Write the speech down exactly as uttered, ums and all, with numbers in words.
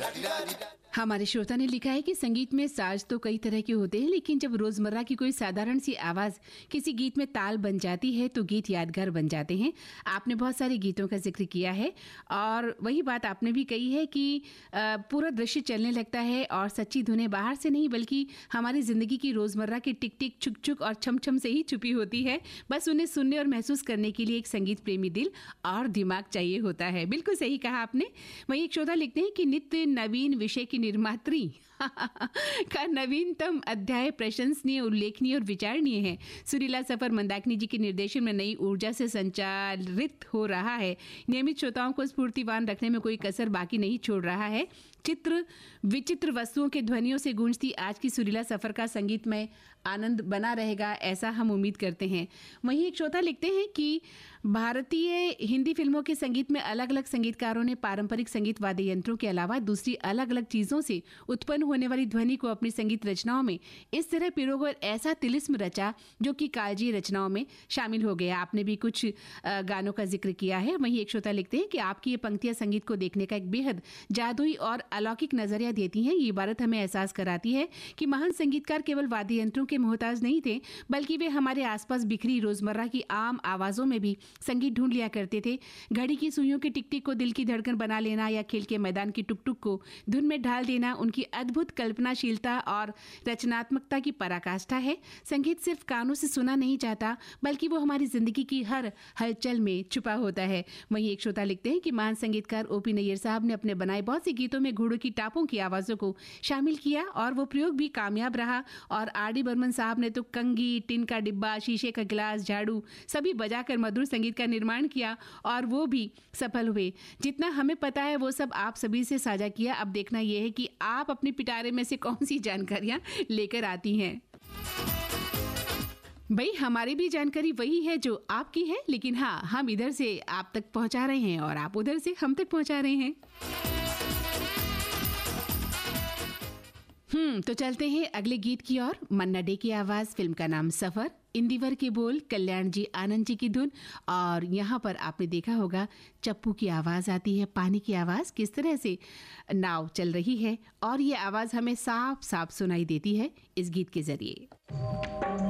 हमारे श्रोता ने लिखा है कि संगीत में साज तो कई तरह के होते हैं, लेकिन जब रोजमर्रा की कोई साधारण सी आवाज किसी गीत में ताल बन जाती है तो गीत यादगार बन जाते हैं। आपने बहुत सारे गीतों का जिक्र किया है और वही बात आपने भी कही है कि पूरा दृश्य चलने लगता है और सच्ची धुनें बाहर से नहीं बल्कि हमारी जिंदगी की रोजमर्रा की टिक टिक चुक चुक और छम छम से ही छुपी होती है। बस उन्हें सुनने और महसूस करने के लिए एक संगीत प्रेमी दिल और दिमाग चाहिए होता है। बिल्कुल सही कहा आपने। वही एक श्रोता लिखते हैं कि नित्य नवीन विषय की निर्मात्री का नवीनतम अध्याय प्रशंसनीय, उल्लेखनीय और विचारणीय है। सुरीला सफर मंदाकिनी जी के निर्देशन में नई ऊर्जा से संचालित हो रहा है। नियमित श्रोताओं को स्फूर्तिवान रखने में कोई कसर बाकी नहीं छोड़ रहा है। चित्र विचित्र वस्तुओं के ध्वनियों से गूंजती आज की सुरीला सफर का संगीत में आनंद बना रहेगा, ऐसा हम उम्मीद करते हैं। वहीं एक श्रोता लिखते हैं कि भारतीय हिंदी फिल्मों के संगीत में अलग अलग संगीतकारों ने पारंपरिक संगीत वाद्य यंत्रों के अलावा दूसरी अलग अलग चीजों से उत्पन्न होने वाली ध्वनि को अपनी संगीत रचनाओं में इस तरह पिरोकर ऐसा तिलिस्म रचा जो कि कालजयी रचनाओं में शामिल हो गया। आपने भी कुछ गानों का जिक्र किया है। वहीं एक श्रोता लिखते हैं कि आपकी ये पंक्तियां संगीत को देखने का एक बेहद जादुई और अलौकिक नजरिया देती हैं। ये इबारत हमें एहसास कराती है कि महान संगीतकार केवल वाद्य यंत्रों के मोहताज नहीं थे, बल्कि वे हमारे आसपास बिखरी रोजमर्रा की आम आवाजों में भी संगीत ढूंढ लिया करते थे। घड़ी की सुइयों के टिक टिक को दिल की धड़कन बना लेना या खेल के मैदान की टुक टुक को धुन में ढाल देना उनकी अद्भुत कल्पनाशीलता और रचनात्मकता की पराकाष्ठा है। संगीत सिर्फ कानों से सुना नहीं जाता, बल्कि वो हमारी जिंदगी की हर हलचल में छुपा होता है। वहीं एक श्रोता लिखते हैं कि महान संगीतकार ओपी नैयर साहब ने अपने बनाए बहुत से गीतों में घोड़ों की टापों की आवाजों को शामिल किया और वो प्रयोग भी कामयाब रहा। और आर डी बर्मन साहब ने तो कंगी, टिन का डिब्बा, शीशे का गिलास, झाड़ू सभी बजाकर मधुर संगीत का निर्माण किया और वो भी सफल हुए। जितना हमें पता है वो सब आप सभी से साझा किया। अब देखना यह है कि आप अपने पिटारे में से कौन सी जानकारियां लेकर आती हैं। भाई हमारी भी जानकारी वही है जो आपकी है, लेकिन हाँ, हम इधर से आप तक पहुंचा रहे हैं और आप उधर से हम तक पहुंचा रहे हैं। हम्म तो चलते हैं अगले गीत की ओर। मन्ना डे की आवाज, फिल्म का नाम सफर, इंदिवर के बोल, कल्याण जी आनंद जी की धुन। और यहाँ पर आपने देखा होगा चप्पू की आवाज आती है, पानी की आवाज, किस तरह से नाव चल रही है और ये आवाज हमें साफ साफ सुनाई देती है इस गीत के जरिए।